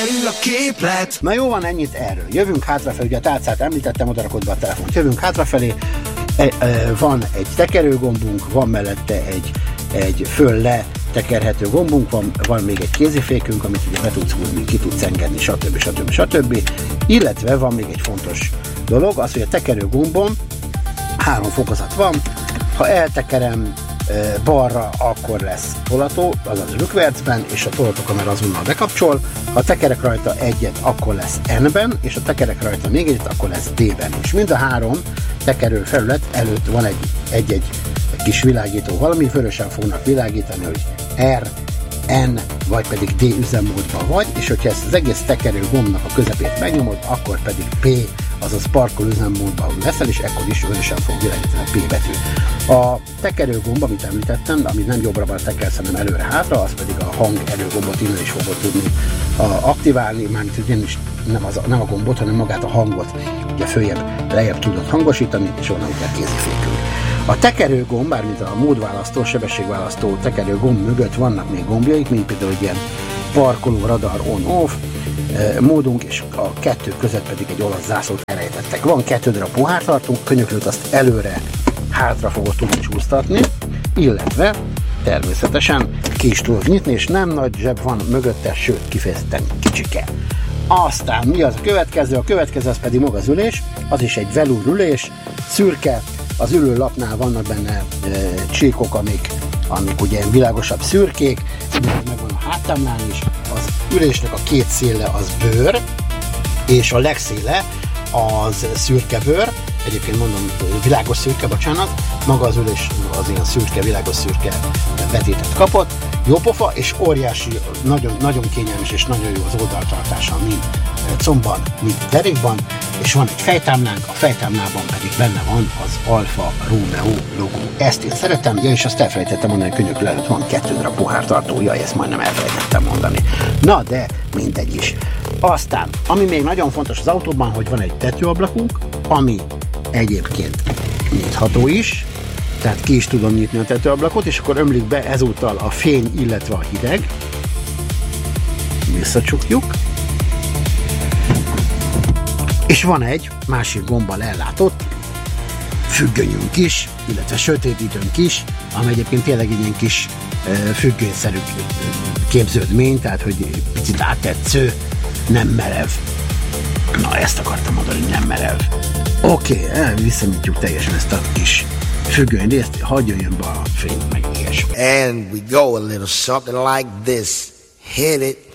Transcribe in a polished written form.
a képlet. Na jó van, ennyit erről. Jövünk hátrafelé, ugye a tálcát említettem, oda rakod be a telefont. Jövünk hátrafelé, van egy tekerőgombunk, van mellette egy föl-le tekerhető gombunk, van még egy kézifékünk, amit ugye be tudsz húzni, ki tudsz engedni, stb. Illetve van még egy fontos dolog, az, hogy a tekerőgombon 3 fokozat van. Ha eltekerem balra, akkor lesz tolató, azaz rükvercben, és a tolatókamera azonnal bekapcsol. Ha tekerek rajta egyet, akkor lesz N-ben, és ha tekerek rajta még egyet, akkor lesz D-ben. És mind a 3 tekerő felület előtt van egy kis világító valami, vörösen fognak világítani, hogy R, N, vagy pedig D üzemmódban vagy, és hogyha ezt az egész tekerő gombnak a közepét megnyomod, akkor pedig P, azaz parkol üzemmódban leszel, és ekkor is vörösen fog világítani a P betű. A tekerőgomb, amit említettem, amit nem jobbra-balra tekersz, hanem előre-hátra, az pedig a hang előgombot innen is fogod tudni aktiválni, mármint ugyanis nem a gombot, hanem magát a hangot, ugye följebb, lejjebb tudod hangosítani, és onnan ugye kézifékünk. A tekerőgomb, bármint a módválasztó, sebességválasztó tekerőgomb mögött vannak még gombjaik, mint például egy ilyen parkoló, radar, on-off módunk, és a 2 között pedig egy olasz zászlót elrejtettek. Van 2 darab pohártartunk, könyöklőt azt előre, hátra fogod tudni csúsztatni, illetve természetesen ki is tudod nyitni, és nem nagy zseb van mögötte, sőt kifejezetten kicsike. Aztán mi az a következő? A következő az pedig maga az ülés, az is egy velúr ülés, szürke, az ülőlapnál vannak benne csíkok, amik ugye világosabb szürkék, megvan a háttámlán is, az ülésnek a 2 széle az bőr, és a legszéle az szürke bőr, egyébként mondom világos szürke, bocsánat, maga az ülés az ilyen szürke, világos szürke vetétet kapott, jó pofa, és óriási, nagyon, nagyon kényelmes és nagyon jó az oldaltartása, mind combban, mind derékban, és van egy fejtámlánk, a fejtámlában pedig benne van az Alfa Romeo logó. Ezt én szeretem, és azt elfelejtettem mondani, hogy könyöklő előtt van 2 darab pohártartója, ezt majdnem elfelejtettem mondani. Na, de mindegy is. Aztán, ami még nagyon fontos az autóban, hogy van egy tetőablakunk, ami egyébként nyitható is, tehát ki is tudom nyitni a tetőablakot, és akkor ömlik be ezúttal a fény, illetve a hideg. Visszacsukjuk. És van egy másik gombbal ellátott függönyünk is, illetve sötétítőnk is, ami egyébként tényleg egy ilyen kis függönyszerű képződmény, tehát hogy picit áttetsző, nem merev. Na, ezt akartam mondani, hogy nem merev. Oké, visszanyitjuk teljesen ezt a kis függönyrészt, hagyjon jön be a fény, meg ilyesmi. And we go a little something like this. Hit it.